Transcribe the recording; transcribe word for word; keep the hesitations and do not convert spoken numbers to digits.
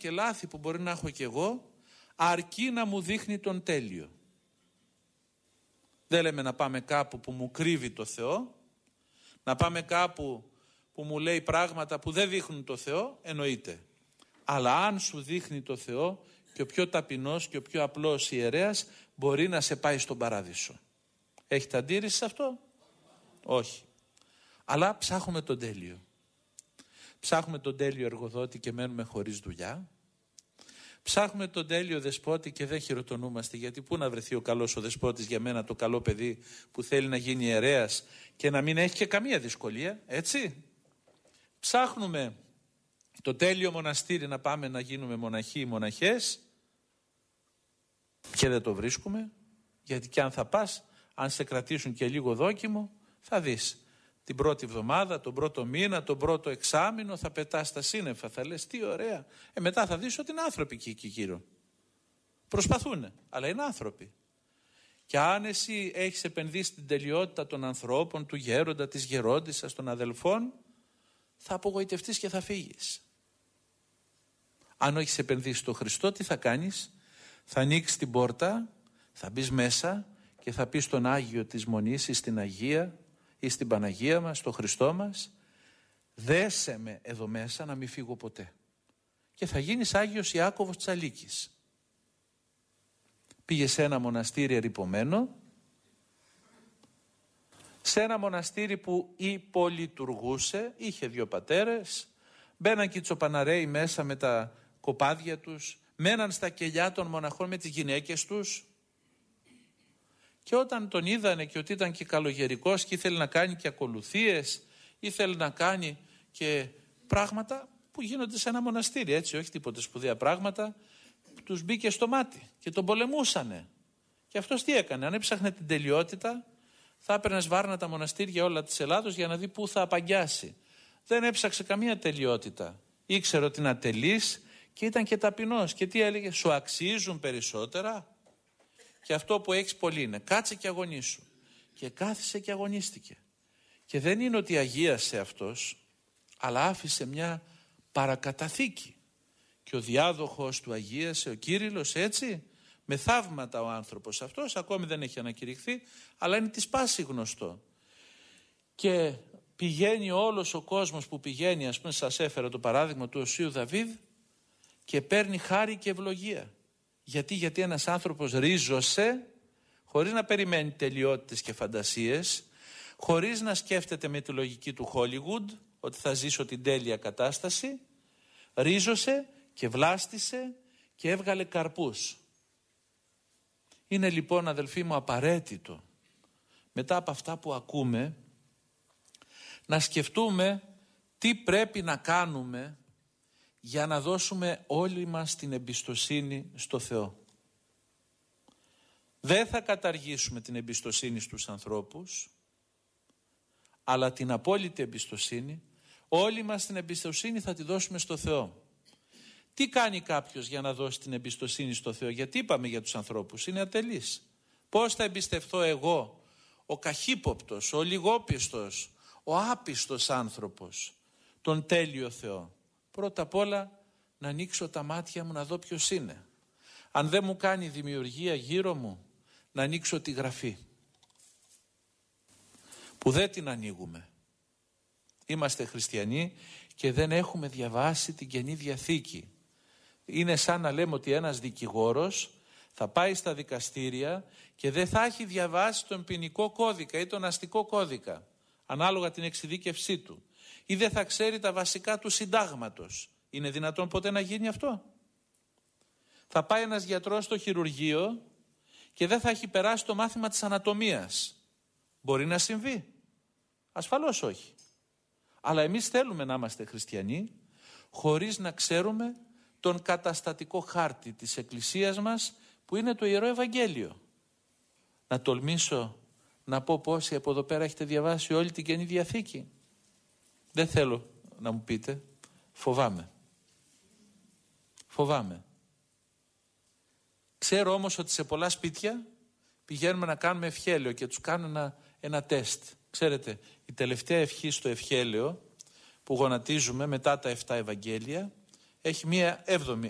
και λάθη που μπορεί να έχω κι εγώ, αρκεί να μου δείχνει τον τέλειο. Δεν λέμε να πάμε κάπου που μου κρύβει το Θεό, να πάμε κάπου που μου λέει πράγματα που δεν δείχνουν το Θεό, εννοείται. Αλλά αν σου δείχνει το Θεό, και ο πιο ταπεινός και ο πιο απλός ιερέας μπορεί να σε πάει στον παράδεισο. Έχετε αντίρρηση σε αυτό? Όχι. Αλλά ψάχνουμε τον τέλειο. Ψάχνουμε τον τέλειο εργοδότη και μένουμε χωρίς δουλειά. Ψάχνουμε τον τέλειο δεσπότη και δεν χειροτονούμαστε, γιατί πού να βρεθεί ο καλός ο δεσπότης για μένα, το καλό παιδί που θέλει να γίνει ιερέας και να μην έχει και καμία δυσκολία, έτσι. Ψάχνουμε το τέλειο μοναστήρι να πάμε να γίνουμε μοναχοί ή μοναχές και δεν το βρίσκουμε, γιατί και αν θα πας, αν σε κρατήσουν και λίγο δόκιμο, θα δεις την πρώτη εβδομάδα, τον πρώτο μήνα, τον πρώτο εξάμηνο θα πετάς τα σύννεφα, θα λες τι ωραία. Ε, μετά θα δεις ότι είναι άνθρωποι εκεί, εκεί γύρω. Προσπαθούνε, αλλά είναι άνθρωποι. Και αν εσύ έχεις επενδύσει την τελειότητα των ανθρώπων, του γέροντα, της γερόντισσας, των αδελφών, θα απογοητευτείς και θα φύγεις. Αν έχεις επενδύσει στο Χριστό, τι θα κάνεις? Θα ανοίξεις την πόρτα, θα μπεις μέσα και θα πεις στον Άγιο της Μονής ή στην Αγία ή στην Παναγία μας, στο Χριστό μας, δέσε με εδώ μέσα να μην φύγω ποτέ. Και θα γίνεις Άγιος Ιάκωβος Τσαλίκης. Πήγε σε ένα μοναστήρι ερειπωμένο, σε ένα μοναστήρι που υπολειτουργούσε, είχε δύο πατέρες, μπαίναν και οι τσοπαναρέοι μέσα με τα κοπάδια τους, μέναν στα κελιά των μοναχών με τις γυναίκες τους, και όταν τον είδανε και ότι ήταν και καλογερικός και ήθελε να κάνει και ακολουθίες, ήθελε να κάνει και πράγματα που γίνονται σε ένα μοναστήρι, έτσι, όχι τίποτε σπουδαία πράγματα, τους μπήκε στο μάτι και τον πολεμούσανε. Και αυτός τι έκανε? Αν έψαχνε την τελειότητα, θα έπαιρνε σβάρνα τα μοναστήρια όλα της Ελλάδος για να δει πού θα απαγιάσει. Δεν έψαξε καμία τελειότητα. Ήξερε ότι είναι ατελής και ήταν και ταπεινός. Και τι έλεγε? Σου αξίζουν περισσότερα. Και αυτό που έχεις πολύ είναι κάτσε και αγωνίσου. Και κάθισε και αγωνίστηκε. Και δεν είναι ότι αγίασε αυτός, αλλά άφησε μια παρακαταθήκη. Και ο διάδοχος του αγίασε, ο Κύριλλος, έτσι, με θαύματα ο άνθρωπος αυτός, ακόμη δεν έχει ανακηρυχθεί, αλλά είναι της πάση γνωστό. Και πηγαίνει όλος ο κόσμος που πηγαίνει, ας πούμε σας έφερα το παράδειγμα του Οσίου Δαβίδ, και παίρνει χάρη και ευλογία. Γιατί, γιατί ένας άνθρωπος ρίζωσε, χωρίς να περιμένει τελειότητες και φαντασίες, χωρίς να σκέφτεται με τη λογική του Hollywood, ότι θα ζήσω την τέλεια κατάσταση, ρίζωσε και βλάστησε και έβγαλε καρπούς. Είναι λοιπόν, αδελφοί μου, απαραίτητο μετά από αυτά που ακούμε να σκεφτούμε τι πρέπει να κάνουμε για να δώσουμε όλοι μας την εμπιστοσύνη στο Θεό. Δεν θα καταργήσουμε την εμπιστοσύνη στους ανθρώπους, αλλά την απόλυτη εμπιστοσύνη, όλοι μας την εμπιστοσύνη θα τη δώσουμε στο Θεό. Τι κάνει κάποιος για να δώσει την εμπιστοσύνη στο Θεό? Γιατί είπαμε για τους ανθρώπους, είναι ατελείς. Πώς θα εμπιστευτώ εγώ, ο καχύποπτος, ο λιγόπιστος, ο άπιστος άνθρωπος, τον τέλειο Θεό? Πρώτα απ' όλα να ανοίξω τα μάτια μου να δω ποιος είναι. Αν δεν μου κάνει δημιουργία γύρω μου, να ανοίξω τη Γραφή, που δεν την ανοίγουμε. Είμαστε χριστιανοί και δεν έχουμε διαβάσει την Καινή Διαθήκη. Είναι σαν να λέμε ότι ένας δικηγόρος θα πάει στα δικαστήρια και δεν θα έχει διαβάσει τον ποινικό κώδικα ή τον αστικό κώδικα, ανάλογα την εξειδίκευσή του, ή δεν θα ξέρει τα βασικά του συντάγματος. Είναι δυνατόν ποτέ να γίνει αυτό? Θα πάει ένας γιατρός στο χειρουργείο και δεν θα έχει περάσει το μάθημα της ανατομίας. Μπορεί να συμβεί? Ασφαλώς όχι. Αλλά εμείς θέλουμε να είμαστε χριστιανοί χωρίς να ξέρουμε τον καταστατικό χάρτη της Εκκλησίας μας, που είναι το Ιερό Ευαγγέλιο. Να τολμήσω να πω πόσοι από εδώ πέρα έχετε διαβάσει όλη την Καινή Διαθήκη? Δεν θέλω να μου πείτε. Φοβάμαι. Φοβάμαι. Ξέρω όμως ότι σε πολλά σπίτια πηγαίνουμε να κάνουμε ευχέλαιο και τους κάνουν ένα, ένα τεστ. Ξέρετε, η τελευταία ευχή στο ευχέλαιο που γονατίζουμε μετά τα εφτά Ευαγγέλια έχει μία έβδομη